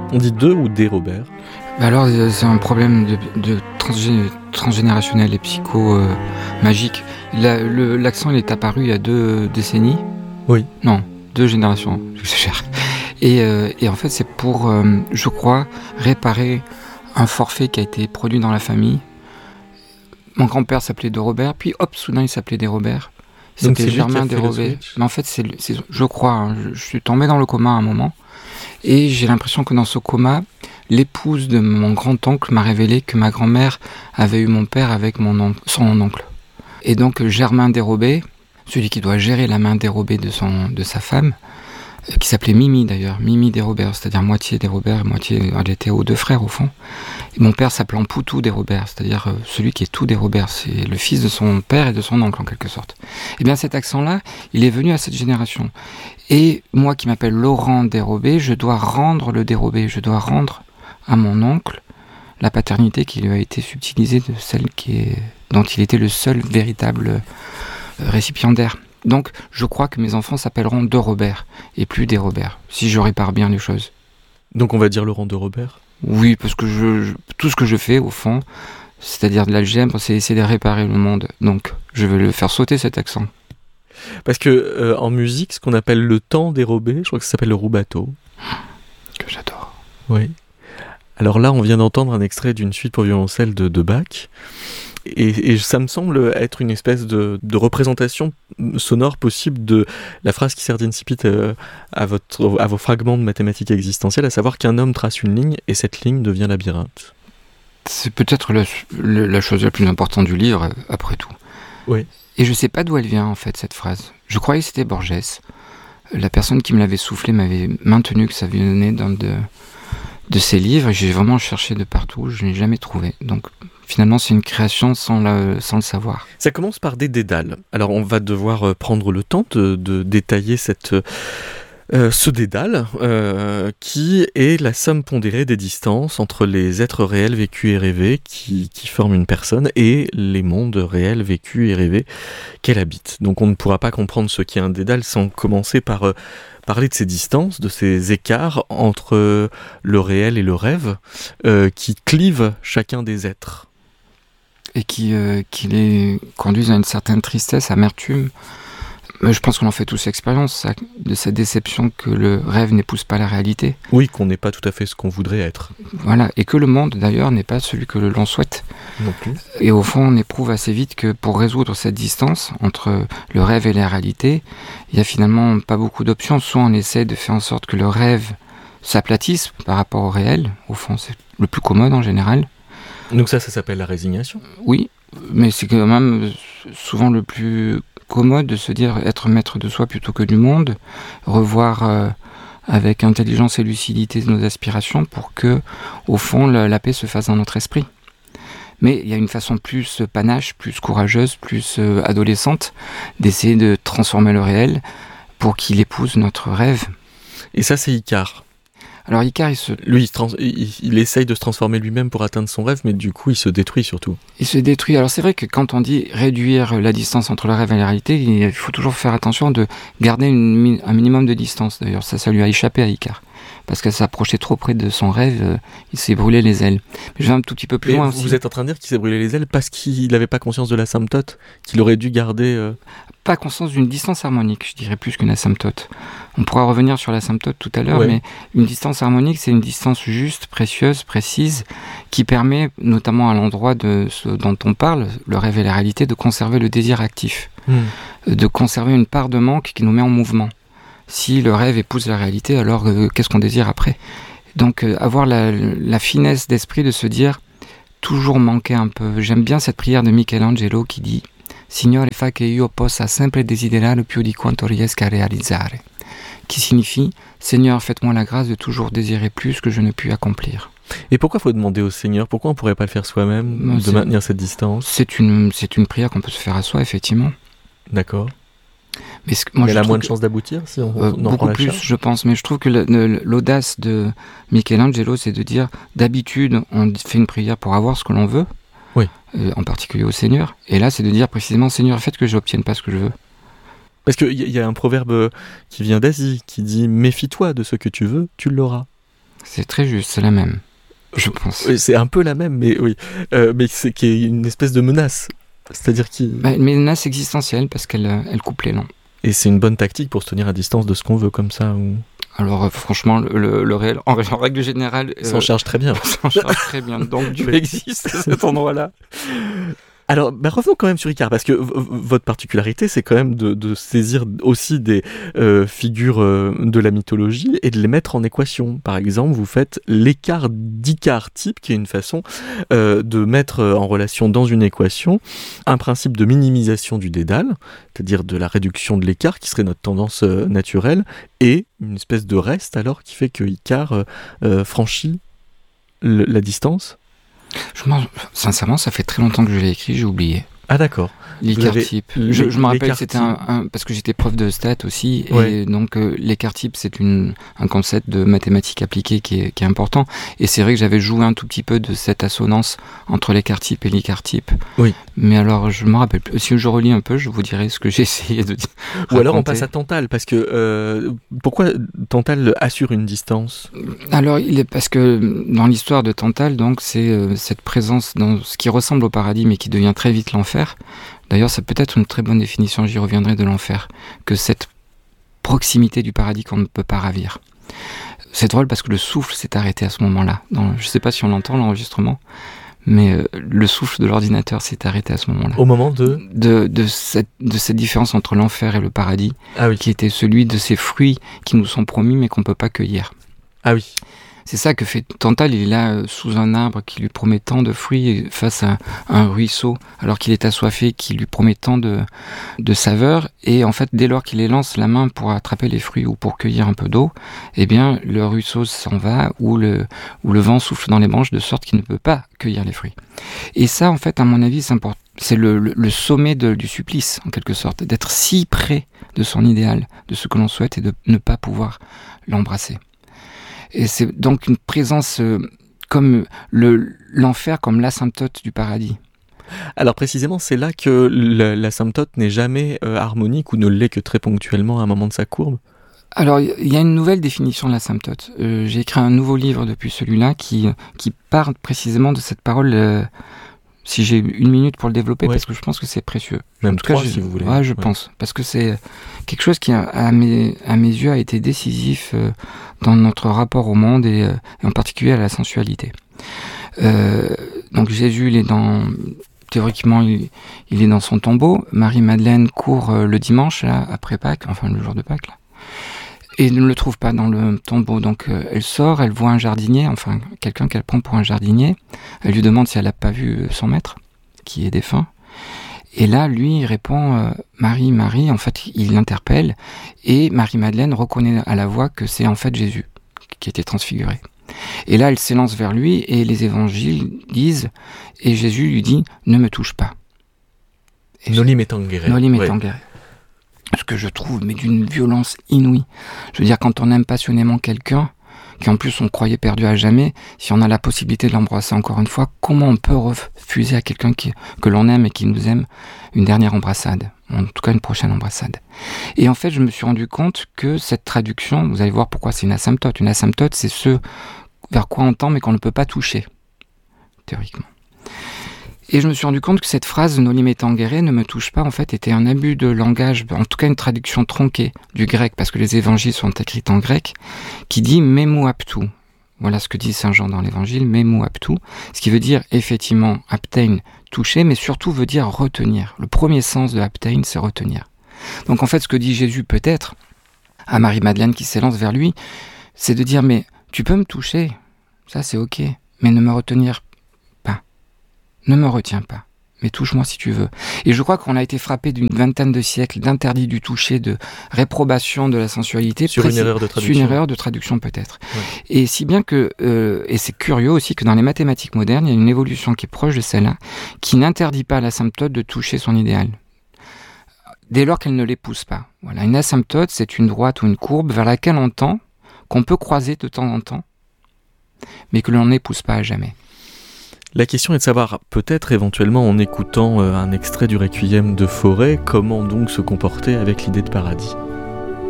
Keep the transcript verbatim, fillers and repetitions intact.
On dit de ou des Robert? Bah alors, c'est un problème de, de transgé- transgénérationnel et psycho-magique. Euh, La, l'accent, il est apparu il y a deux décennies. Oui. Non, deux générations, j'exagère. Et, euh, et en fait, c'est pour, euh, je crois, réparer un forfait qui a été produit dans la famille. Mon grand-père s'appelait de Robert, puis hop, soudain, il s'appelait des Robert. Il Donc s'appelait c'est lui qui a Germain fait des le Robert. switch. Mais en fait, c'est, c'est, je crois, hein, je, je suis tombé dans le coma à un moment. Et j'ai l'impression que dans ce coma, l'épouse de mon grand-oncle m'a révélé que ma grand-mère avait eu mon père avec mon oncle, son oncle. Et donc Germain Dérobé, celui qui doit gérer la main dérobée de, son, de sa femme, euh, qui s'appelait Mimi d'ailleurs, Mimi Dérobert, c'est-à-dire moitié Dérobert, moitié, elle était aux deux frères au fond. Et mon père s'appelant Poutou Dérobert, c'est-à-dire euh, celui qui est tout Dérobert, c'est le fils de son père et de son oncle en quelque sorte. Et bien cet accent-là, il est venu à cette génération. Et moi qui m'appelle Laurent Dérobé, je dois rendre le dérobé, je dois rendre à mon oncle la paternité qui lui a été subtilisée de celle qui est, dont il était le seul véritable récipiendaire. Donc je crois que mes enfants s'appelleront de Robert et plus des Robert, si je répare bien les choses. Donc on va dire Laurent de Robert? Oui, parce que je, je, tout ce que je fais au fond, c'est-à-dire de l'algèbre, c'est essayer de réparer le monde. Donc je vais le faire sauter cet accent. Parce que euh, en musique, ce qu'on appelle le temps dérobé, je crois que ça s'appelle le rubato. Que j'adore. Oui. Alors là, on vient d'entendre un extrait d'une suite pour violoncelle de, de Bach. Et, et ça me semble être une espèce de, de représentation sonore possible de la phrase qui sert d'incipit euh, à, votre, à vos fragments de mathématiques existentielles, à savoir qu'un homme trace une ligne et cette ligne devient labyrinthe. C'est peut-être la, la chose la plus importante du livre, après tout. Oui. Et je ne sais pas d'où elle vient, en fait, cette phrase. Je croyais que c'était Borges. La personne qui me l'avait soufflé m'avait maintenu que ça venait d'un de, de ses livres. J'ai vraiment cherché de partout, je ne l'ai jamais trouvé. Donc, finalement, c'est une création sans, la, sans le savoir. Ça commence par des dédales. Alors, on va devoir prendre le temps de, de détailler cette... Euh, ce dédale, euh, qui est la somme pondérée des distances entre les êtres réels vécus et rêvés qui, qui forment une personne et les mondes réels vécus et rêvés qu'elle habite. Donc on ne pourra pas comprendre ce qu'est un dédale sans commencer par euh, parler de ces distances, de ces écarts entre euh, le réel et le rêve euh, qui clivent chacun des êtres. Et qui, euh, qui les conduisent à une certaine tristesse, amertume. Mais je pense qu'on en fait tous l'expérience, ça, de cette déception que le rêve n'épouse pas la réalité. Oui, qu'on n'est pas tout à fait ce qu'on voudrait être. Voilà, et que le monde d'ailleurs n'est pas celui que l'on souhaite. Non plus. Et au fond, on éprouve assez vite que pour résoudre cette distance entre le rêve et la réalité, il n'y a finalement pas beaucoup d'options. Soit on essaie de faire en sorte que le rêve s'aplatisse par rapport au réel, au fond c'est le plus commode en général. Donc ça, ça s'appelle la résignation. Oui, mais c'est quand même souvent le plus commode de se dire être maître de soi plutôt que du monde, revoir euh, avec intelligence et lucidité nos aspirations pour que, au fond, la, la paix se fasse dans notre esprit. Mais il y a une façon plus panache, plus courageuse, plus euh, adolescente d'essayer de transformer le réel pour qu'il épouse notre rêve. Et ça, c'est Icare. Alors Icare, il se... Lui, il, trans... il, il essaye de se transformer lui-même pour atteindre son rêve, mais du coup, il se détruit surtout. Il se détruit. Alors c'est vrai que quand on dit réduire la distance entre le rêve et la réalité, il faut toujours faire attention de garder une, un minimum de distance. D'ailleurs, ça, ça lui a échappé à Icare. Parce qu'elle s'approchait trop près de son rêve, euh, il s'est brûlé les ailes. Mais je vais un tout petit peu plus mais loin vous aussi. Vous êtes en train de dire qu'il s'est brûlé les ailes parce qu'il n'avait pas conscience de l'asymptote, qu'il aurait dû garder... Euh... Pas conscience d'une distance harmonique, je dirais plus qu'une asymptote. On pourra revenir sur l'asymptote tout à l'heure, ouais. Mais une distance harmonique, c'est une distance juste, précieuse, précise, qui permet, notamment à l'endroit de ce dont on parle, le rêve et la réalité, de conserver le désir actif, hmm. de conserver une part de manque qui nous met en mouvement. Si le rêve épouse la réalité, alors euh, qu'est-ce qu'on désire après ? Donc euh, avoir la, la finesse d'esprit de se dire, toujours manquer un peu. J'aime bien cette prière de Michelangelo qui dit « Signore fa che io possa sempre desiderare più di quanto riesca a realizzare » qui signifie « Seigneur, faites-moi la grâce de toujours désirer plus que je ne puis accomplir ». Et pourquoi il faut demander au Seigneur ? Pourquoi on ne pourrait pas le faire soi-même, non, de c'est, maintenir cette distance ? c'est une, c'est une prière qu'on peut se faire à soi, effectivement. D'accord. Mais, ce, moi, mais elle a moins de que, chances d'aboutir si on, euh, on en beaucoup prend la plus, charge. je pense. Mais je trouve que le, le, l'audace de Michelangelo, c'est de dire d'habitude, on fait une prière pour avoir ce que l'on veut, oui. euh, en particulier au Seigneur. Et là, c'est de dire précisément, Seigneur, faites que je n'obtienne pas ce que je veux. Parce qu'il y, y a un proverbe qui vient d'Asie qui dit « Méfie-toi de ce que tu veux, tu l'auras ». C'est très juste, c'est la même, je pense. Oui, c'est un peu la même, mais oui, euh, mais c'est qui est une espèce de menace, c'est-à-dire qui. Bah, une menace existentielle parce qu'elle elle coupe les langues. Et c'est une bonne tactique pour se tenir à distance de ce qu'on veut comme ça. Ou... Alors euh, franchement, le, le, le réel, en, en règle générale, euh, s'en charge très bien. s'en charge très bien. Donc Dieu existe à cet endroit-là. Alors, bah revenons quand même sur Icare, parce que v- votre particularité, c'est quand même de, de saisir aussi des euh, figures euh, de la mythologie et de les mettre en équation. Par exemple, vous faites l'écart d'Icare type, qui est une façon euh, de mettre en relation dans une équation un principe de minimisation du dédale, c'est-à-dire de la réduction de l'écart, qui serait notre tendance euh, naturelle, et une espèce de reste alors qui fait que Icare euh, euh, franchit le, la distance. Je m'en... Sincèrement, ça fait très longtemps que je l'ai écrit, j'ai oublié. Ah d'accord. L'écart type. Je, je me rappelle que c'était un, un... Parce que j'étais prof de stats aussi, ouais. Et donc euh, l'écart type, c'est une, un concept de mathématiques appliquées qui est, qui est important. Et c'est vrai que j'avais joué un tout petit peu de cette assonance entre l'écart type et l'écart type. Oui. Mais alors, je me rappelle plus. Si je relis un peu, je vous dirai ce que j'ai essayé de dire. Ou raconter. alors on passe à Tantale, parce que... Euh, pourquoi Tantale assure une distance ? Alors, il est parce que dans l'histoire de Tantale, donc, c'est euh, cette présence dans ce qui ressemble au paradis, mais qui devient très vite l'enfer. D'ailleurs, c'est peut-être une très bonne définition, j'y reviendrai, de l'enfer, que cette proximité du paradis qu'on ne peut pas ravir. C'est drôle parce que le souffle s'est arrêté à ce moment-là. Dans, je ne sais pas si on l'entend, l'enregistrement, mais euh, le souffle de l'ordinateur s'est arrêté à ce moment-là. Au moment de de, de, cette, de cette différence entre l'enfer et le paradis, ah oui. qui était celui de ces fruits qui nous sont promis mais qu'on ne peut pas cueillir. Ah oui. C'est ça que fait Tantale, il est là euh, sous un arbre qui lui promet tant de fruits face à un ruisseau, alors qu'il est assoiffé, qui lui promet tant de, de saveurs, et en fait, dès lors qu'il élance la main pour attraper les fruits ou pour cueillir un peu d'eau, eh bien, le ruisseau s'en va, ou le, ou le vent souffle dans les branches de sorte qu'il ne peut pas cueillir les fruits. Et ça, en fait, à mon avis, c'est important. C'est le, le, le sommet de, du supplice, en quelque sorte, d'être si près de son idéal, de ce que l'on souhaite, et de ne pas pouvoir l'embrasser. Et c'est donc une présence euh, comme le, l'enfer, comme l'asymptote du paradis. Alors précisément, c'est là que l'asymptote n'est jamais euh, harmonique ou ne l'est que très ponctuellement à un moment de sa courbe. Alors, il y a une nouvelle définition de l'asymptote. Euh, j'ai écrit un nouveau livre depuis celui-là qui, qui part précisément de cette parole... Euh, si j'ai une minute pour le développer, ouais. Parce que je pense que c'est précieux. Même en tout trois, cas, si vous voulez. Ouais, je ouais. pense. Parce que c'est quelque chose qui, à mes, à mes yeux, a été décisif euh, dans notre rapport au monde et, euh, et en particulier à la sensualité. Euh, donc Jésus, il est dans... Théoriquement, il, il est dans son tombeau. Marie-Madeleine court euh, le dimanche, là, après Pâques, enfin le jour de Pâques, là. Et ne le trouve pas dans le tombeau. Donc euh, elle sort, elle voit un jardinier, enfin quelqu'un qu'elle prend pour un jardinier. Elle lui demande si elle n'a pas vu son maître, qui est défunt. Et là, lui, il répond euh, « Marie, Marie ». En fait, il l'interpelle. Et Marie-Madeleine reconnaît à la voix que c'est en fait Jésus qui était transfiguré. Et là, elle s'élance vers lui et les évangiles disent, et Jésus lui dit « Ne me touche pas ». Noli me tangere. Noli me tangere. Ce que je trouve, mais d'une violence inouïe. Je veux dire, quand on aime passionnément quelqu'un, qui en plus on croyait perdu à jamais, si on a la possibilité de l'embrasser encore une fois, comment on peut refuser à quelqu'un qui, que l'on aime et qui nous aime une dernière embrassade, en tout cas une prochaine embrassade. Et en fait, je me suis rendu compte que cette traduction, vous allez voir pourquoi c'est une asymptote. Une asymptote, c'est ce vers quoi on tend mais qu'on ne peut pas toucher, théoriquement. Et je me suis rendu compte que cette phrase « Noli me tangere » ne me touche pas, en fait, était un abus de langage, en tout cas une traduction tronquée du grec, parce que les évangiles sont écrits en grec, qui dit « memou aptou ». Voilà ce que dit Saint Jean dans l'évangile, « memou aptou », ce qui veut dire, effectivement, « aptein », toucher, mais surtout veut dire « retenir ». Le premier sens de « aptein », c'est « retenir ». Donc en fait, ce que dit Jésus peut-être à Marie-Madeleine qui s'élance vers lui, c'est de dire « mais tu peux me toucher, ça c'est ok, mais ne me retenir Ne me retiens pas, mais touche-moi si tu veux. » Et je crois qu'on a été frappé d'une vingtaine de siècles d'interdit du toucher, de réprobation de la sensualité. Sur précis, une erreur de traduction. Sur une erreur de traduction peut-être. Ouais. Et si bien que, euh, et c'est curieux aussi que dans les mathématiques modernes, il y a une évolution qui est proche de celle-là, qui n'interdit pas à l'asymptote de toucher son idéal, dès lors qu'elle ne l'épouse pas. Voilà. Une asymptote, c'est une droite ou une courbe vers laquelle on tend, qu'on peut croiser de temps en temps, mais que l'on n'épouse pas à jamais. La question est de savoir, peut-être éventuellement en écoutant euh, un extrait du Requiem de Fauré, comment donc se comporter avec l'idée de paradis.